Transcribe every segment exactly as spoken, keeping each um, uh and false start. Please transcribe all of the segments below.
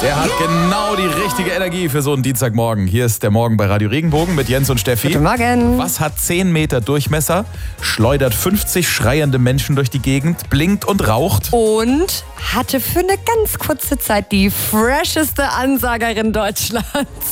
Der hat genau die richtige Energie für so einen Dienstagmorgen. Hier ist der Morgen bei Radio Regenbogen mit Jens und Steffi. Guten Morgen. Was hat zehn Meter Durchmesser, schleudert fünfzig schreiende Menschen durch die Gegend, blinkt und raucht? Und hatte für eine ganz kurze Zeit die fresheste Ansagerin Deutschlands.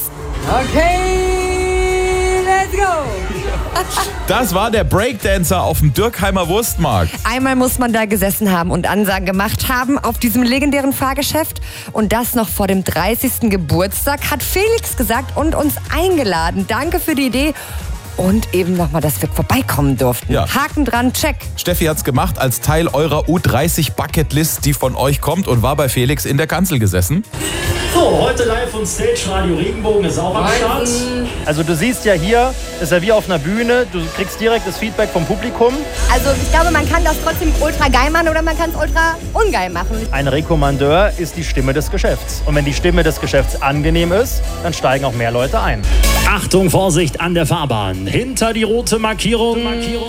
Okay, let's go. Das war der Breakdancer auf dem Dürkheimer Wurstmarkt. Einmal muss man da gesessen haben und Ansagen gemacht haben auf diesem legendären Fahrgeschäft. Und das noch vor dem dreißigsten Geburtstag, hat Felix gesagt und uns eingeladen. Danke für die Idee. Und eben nochmal, dass wir vorbeikommen durften. Ja. Haken dran, check. Steffi hat's gemacht als Teil eurer U dreißig Bucketlist, die von euch kommt, und war bei Felix in der Kanzel gesessen. So, heute live von Stage Radio Regenbogen ist auch am Start. Also du siehst ja hier, ist ja wie auf einer Bühne, du kriegst direkt das Feedback vom Publikum. Also ich glaube, man kann das trotzdem ultra geil machen oder man kann es ultra ungeil machen. Ein Rekommandeur ist die Stimme des Geschäfts. Und wenn die Stimme des Geschäfts angenehm ist, dann steigen auch mehr Leute ein. Achtung, Vorsicht an der Fahrbahn. Hinter die rote Markierung. Markierung.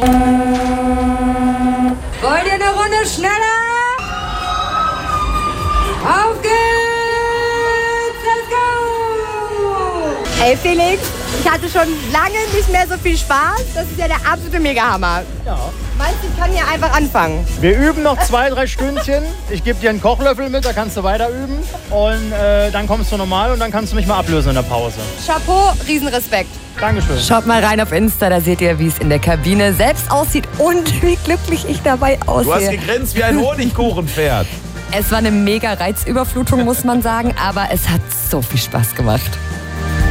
Wollt ihr eine Runde schneller? Auf geht's! Let's go! Ey Felix, ich hatte schon lange nicht mehr so viel Spaß. Das ist ja der absolute Megahammer. Ja. Meinst du, ich kann hier einfach anfangen? Wir üben noch zwei, drei Stündchen. Ich gebe dir einen Kochlöffel mit, da kannst du weiter üben. Und äh, dann kommst du normal und dann kannst du mich mal ablösen in der Pause. Chapeau, Riesenrespekt. Dankeschön. Schaut mal rein auf Insta, da seht ihr, wie es in der Kabine selbst aussieht und wie glücklich ich dabei aussehe. Du hast gegrinst wie ein Honigkuchenpferd. Es war eine mega Reizüberflutung, muss man sagen, aber es hat so viel Spaß gemacht.